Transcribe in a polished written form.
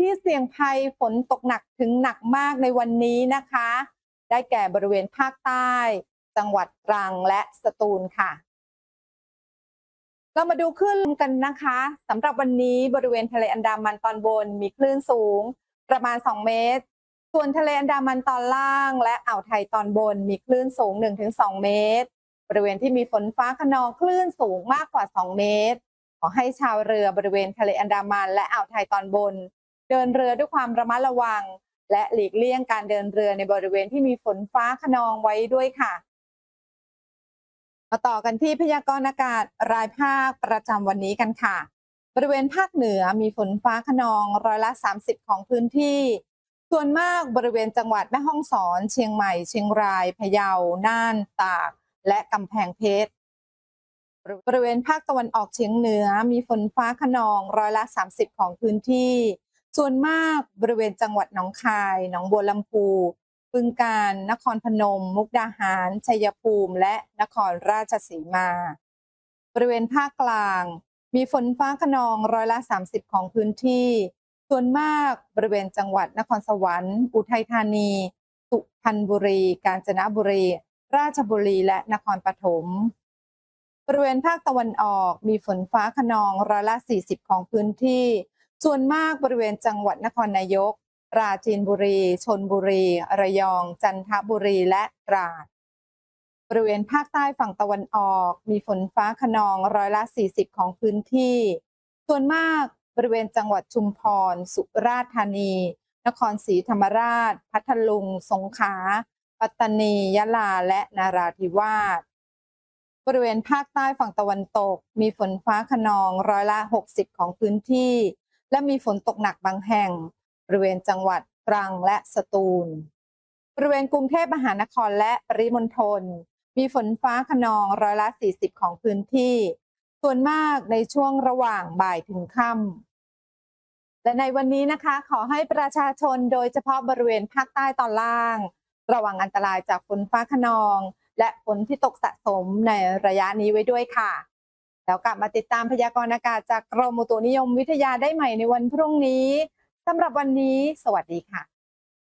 ที่เสี่ยงภัยฝนตกหนักถึงหนักมากในวันนี้นะคะได้แก่บริเวณภาคใต้จังหวัดตรังและสตูลค่ะเรามาดูคลื่นลมกันนะคะสำหรับวันนี้บริเวณทะเลอันดามันตอนบนมีคลื่นสูงประมาณ2เมตรส่วนทะเลอันดามันตอนล่างและอ่าวไทยตอนบนมีคลื่นสูง 1-2 เมตรบริเวณที่มีฝนฟ้าคะนองคลื่นสูงมากกว่า2เมตรขอให้ชาวเรือบริเวณทะเลอันดามันและอ่าวไทยตอนบนเดินเรือด้วยความระมัดระวังและหลีกเลี่ยงการเดินเรือในบริเวณที่มีฝนฟ้าคะนองไว้ด้วยค่ะมาต่อกันที่พยากรณ์อากาศรายภาคประจำวันนี้กันค่ะบริเวณภาคเหนือมีฝนฟ้าคะนอง30%ของพื้นที่ส่วนมากบริเวณจังหวัดแม่ฮ่องสอนเชียงใหม่เชียงรายพะเยาน่านตากและกำแพงเพชรบริเวณภาคตะวันออกเฉียงเหนือมีฝนฟ้าคะนอง30%ของพื้นที่ส่วนมากบริเวณจังหวัดหนองคายหนองบัวลำพูบึงกาฬนครพนมมุกดาหารชัยภูมิและนครราชสีมาบริเวณภาคกลางมีฝนฟ้าคะนอง30%ของพื้นที่ส่วนมากบริเวณจังหวัดนครสวรรค์อุทัยธานีสุพรรณบุรีกาญจนบุรีราชบุรีและนครปฐมบริเวณภาคตะวันออกมีฝนฟ้าคะนอง40%ของพื้นที่ส่วนมากบริเวณจังหวัดนครนายกปราจีนบุรีชลบุรีระยองจันทบุรีและตราดบริเวณภาคใต้ฝั่งตะวันออกมีฝนฟ้าคะนอง40%ของพื้นที่ส่วนมากบริเวณจังหวัดชุมพรสุราษฎร์ธานีนครศรีธรรมราชพัทลุงสงขลาปัตตานียะลาและนราธิวาสบริเวณภาคใต้ฝั่งตะวันตกมีฝนฟ้าคะนอง60%ของพื้นที่และมีฝนตกหนักบางแห่งบริเวณจังหวัดตรังและสตูลบริเวณกรุงเทพมหานครและปริมณฑลมีฝนฟ้าคะนอง40%ของพื้นที่ส่วนมากในช่วงระหว่างบ่ายถึงค่ำและในวันนี้นะคะขอให้ประชาชนโดยเฉพาะบริเวณภาคใต้ตอนล่างระวังอันตรายจากฝนฟ้าคะนองและฝนที่ตกสะสมในระยะนี้ไว้ด้วยค่ะแล้วกลับมาติดตามพยากรณ์อากาศจากกรมอุตุนิยมวิทยาได้ใหม่ในวันพรุ่งนี้สำหรับวันนี้สวัสดีค่ะ